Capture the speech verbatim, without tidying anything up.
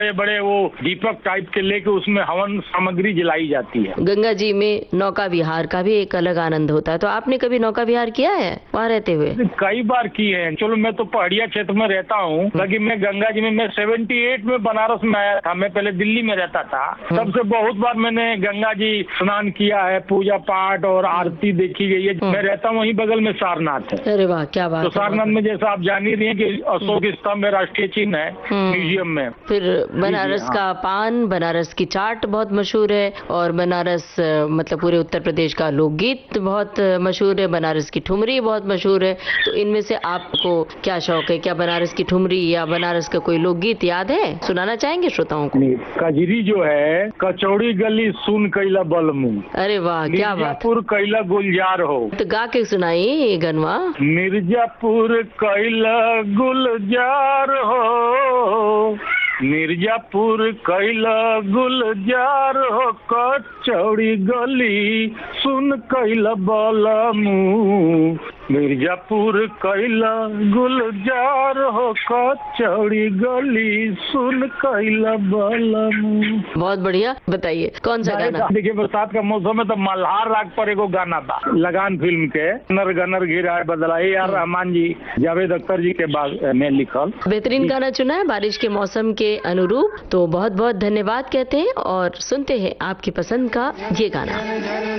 बड़े बड़े वो दीपक टाइप के लेके उसमें हवन सामग्री जलाई जाती है। गंगा जी में नौका विहार का भी एक अलग आनंद होता है, तो आपने कभी नौका विहार किया है वहाँ रहते हुए? कई बार किए हैं। चलो मैं तो पहाड़िया क्षेत्र में रहता हूँ, लेकिन मैं गंगा जी में मैं अठहत्तर में बनारस में आया था। मैं पहले दिल्ली में रहता था, तब से बहुत बार मैंने गंगा जी स्नान किया है, पूजा पाठ और आरती देखी गई है। मैं रहता हूँ वहीं बगल में सारनाथ है। अरे वाह, क्या बात तो है। सारनाथ में जैसा आप जान ही रही हैं कि अशोक स्तंभ है, राष्ट्रीय चिन्ह है म्यूजियम में। फिर बनारस हाँ। का पान, बनारस की चाट बहुत मशहूर है, और बनारस अ, मतलब पूरे उत्तर प्रदेश का लोकगीत बहुत अ, मशहूर है, बनारस की ठुमरी बहुत मशहूर है। तो इनमें से आपको क्या शौक है? क्या बनारस की ठुमरी या बनारस का कोई लोकगीत याद है, सुनाना चाहेंगे श्रोताओं को? नहीं, कजरी जो है, कचौड़ी गली सुन कैला बलमू, अरे वाह, क्या बात। मिर्जापुर कैला गुलजार हो। तो गा के सुनाई ये गनवा। मिर्जापुर कैला गुलजार हो, मिर्जापुर कैला गुलजार हो, कचौड़ी गली सुन कैला बलमू, मिर्जापुर कैला गुलजार हो, कचौड़ी गली सुन कैला बलमू। बहुत बढ़िया, बताइए कौन सा गाना? देखिए, बरसात का मौसम है तो मल्हार राग पर एगो गाना था लगान फिल्म के, नर गनर गिरा बदला, ए आर रहमान जी, जावेद अख्तर जी के बाद में लिखल बेहतरीन गाना चुना है बारिश के मौसम के अनुरूप। तो बहुत बहुत धन्यवाद कहते हैं और सुनते हैं आपकी पसंद का ये गाना।